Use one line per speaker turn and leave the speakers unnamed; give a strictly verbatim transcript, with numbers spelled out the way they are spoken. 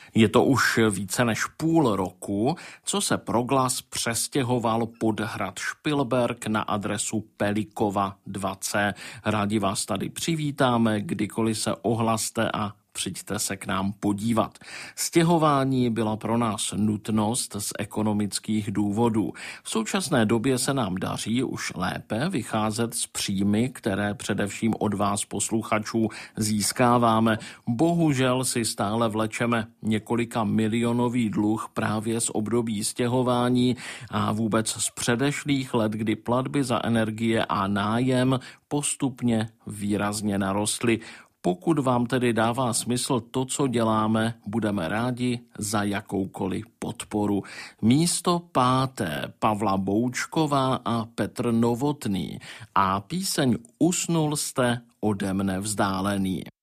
Je to už více než půl roku, co se Proglas přestěhoval pod hrad Špilberk na adresu Pelikova dva C. Rádi vás tady přivítáme, kdykoliv se ohlaste a přijďte se k nám podívat. Stěhování byla pro nás nutnost z ekonomických důvodů. V současné době se nám daří už lépe vycházet z příjmy, které především od vás posluchačů získáváme. Bohužel si stále vlečeme několika milionový dluh právě z období stěhování a vůbec z předešlých let, kdy platby za energie a nájem postupně výrazně narostly. Pokud vám tedy dává smysl to, co děláme, budeme rádi za jakoukoliv podporu. Místo páté Pavla Boučková a Petr Novotný a píseň Usnul jste ode mne vzdálený.